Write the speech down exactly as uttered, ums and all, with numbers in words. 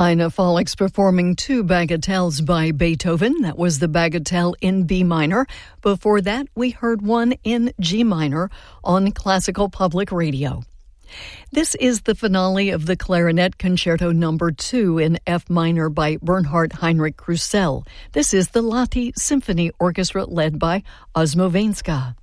Ina Folix performing two bagatelles by Beethoven. That was the bagatelle in B minor. Before that, we heard one in G minor on Classical Public Radio. This is the finale of the Clarinet Concerto Number two in F minor by Bernhard Heinrich Krusell. This is the Lahti Symphony Orchestra led by Osmo Venska.